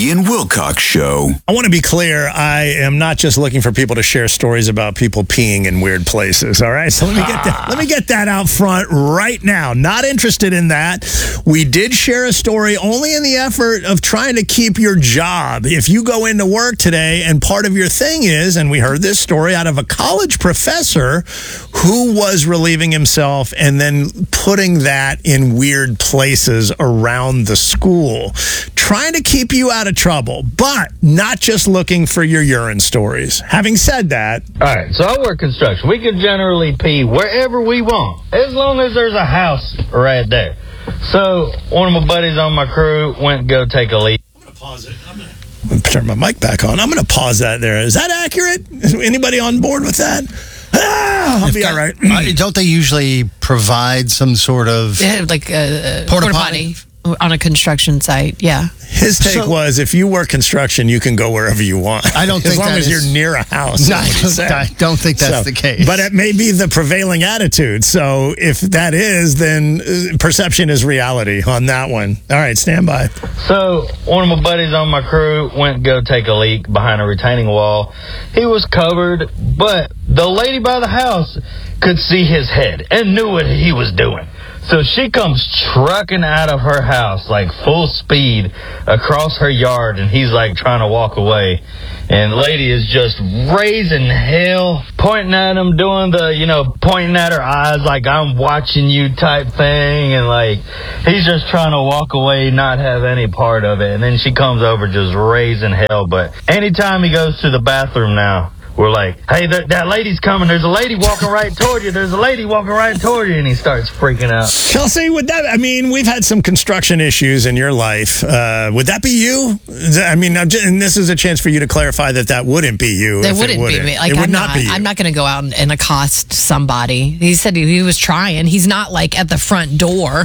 Woody and Wilcox Show. I want to be clear. I am not just looking for people to share stories about people peeing in weird places. All right, so let me get that out front right now. Not interested in that. We did share a story only in the effort of trying to keep your job. If you go into work today and part of your thing is, and we heard this story out of a college professor who was relieving himself and then putting that in weird places around the school, trying to keep you out of trouble, but not just looking for your urine stories. Having said that, all right, so I work construction. We can generally pee wherever we want, as long as there's a house right there. So one of my buddies on my crew went to go take a leak. I'm going to pause it. I'm going to turn my mic back on. I'm going to pause that there. Is that accurate? Is anybody on board with that? I'll be all right. Don't they usually provide some sort of porta potty on a construction site? Yeah. His take was, if you work construction, you can go wherever you want. I don't think as long as you're near a house. No, I don't think that's the case. But it may be the prevailing attitude. So if that is, then perception is reality on that one. All right, stand by. So one of my buddies on my crew went to go take a leak behind a retaining wall. He was covered, but the lady by the house could see his head and knew what he was doing. So she comes trucking out of her house, like full speed, across her yard, and he's like trying to walk away. And the lady is just raising hell, pointing at him, doing the, pointing at her eyes like, I'm watching you type thing. And like, he's just trying to walk away, not have any part of it. And then she comes over just raising hell. But anytime he goes to the bathroom now, we're like, hey, that lady's coming. There's a lady walking right toward you. There's a lady walking right toward you. And he starts freaking out. Chelsea, we've had some construction issues in your life. Would that be you? And this is a chance for you to clarify that wouldn't be you. That wouldn't be me. Like, it would not be you. I'm not going to go out and accost somebody. He said he was trying. He's not like at the front door,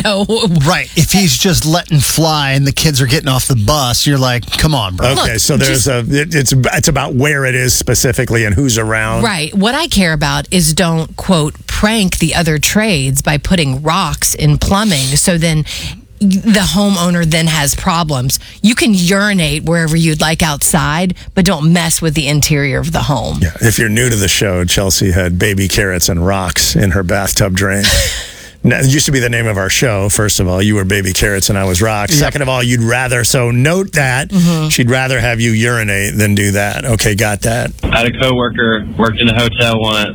Right. If he's just letting fly and the kids are getting off the bus, you're like, come on, bro. Okay, so it's about where it is specifically and who's around. Right. What I care about is don't, quote, prank the other trades by putting rocks in plumbing. So then the homeowner then has problems. You can urinate wherever you'd like outside, but don't mess with the interior of the home. Yeah. If you're new to the show, Chelsea had baby carrots and rocks in her bathtub drain. Now, it used to be the name of our show. First of all, you were baby carrots and I was rocks. Yep. Second of all, you'd rather, so note that she'd rather have you urinate than do that. Okay, got that. I had a coworker, worked in a hotel once.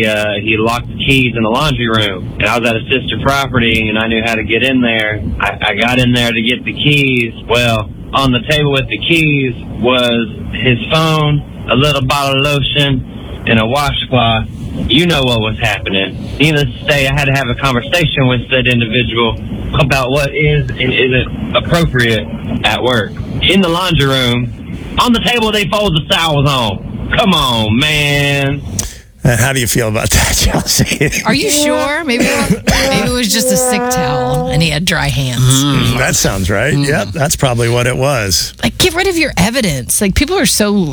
He locked the keys in the laundry room. And I was at a sister property and I knew how to get in there. I got in there to get the keys. Well, on the table with the keys was his phone, a little bottle of lotion, and a washcloth. You know what was happening. Needless to say, I had to have a conversation with said individual about what is and isn't appropriate at work. In the laundry room, on the table they fold the towels on. Come on, man. How do you feel about that, Chelsea? Are you sure? Maybe it was just a sick towel and he had dry hands. That sounds right. Yep, that's probably what it was. Like, get rid of your evidence. Like, people are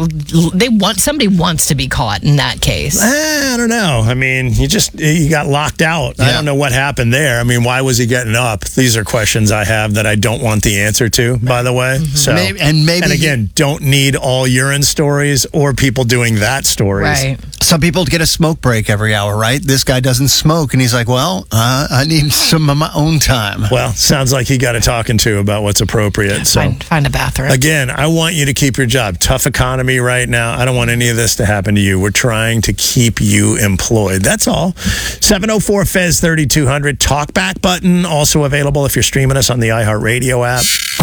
somebody wants to be caught in that case. I don't know. I mean, you got locked out. Yeah. I don't know what happened there. I mean, why was he getting up? These are questions I have that I don't want the answer to, by the way. So, maybe and again, don't need all urine stories or people doing that stories. Right. Some people get a smoke break every hour, right? This guy doesn't smoke, and he's like, well, I need some of my own time. Well, sounds like he got a talking to about what's appropriate. So find a bathroom. Again, I want you to keep your job. Tough economy right now. I don't want any of this to happen to you. We're trying to keep you employed. That's all. 704-FEZ-3200. Talkback button also available if you're streaming us on the iHeartRadio app.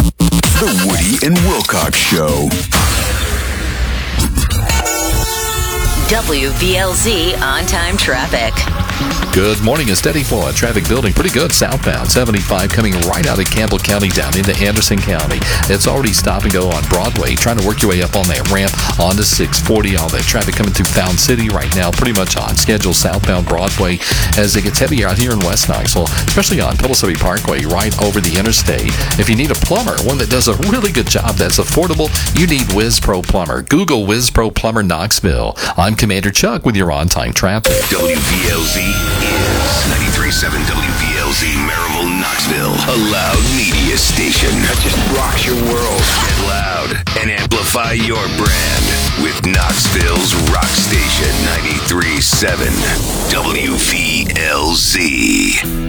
The Woody and Wilcox Show. WVLZ on-time traffic. Good morning. A steady flow of traffic building pretty good southbound. 75 coming right out of Campbell County down into Anderson County. It's already stop and go on Broadway. Trying to work your way up on that ramp onto 640. All that traffic coming through Found City right now. Pretty much on schedule southbound Broadway as it gets heavier out here in West Knoxville, especially on Pillsbury Parkway right over the interstate. If you need a plumber, one that does a really good job that's affordable, you need Whiz Pro Plumber. Google Whiz Pro Plumber Knoxville. I'm Commander Chuck with your on-time traffic. WVLZ is 93.7 WVLZ Maryville, Knoxville. A loud media station that just rocks your world. Get loud. Amplify your brand with Knoxville's rock station 93.7 WVLZ.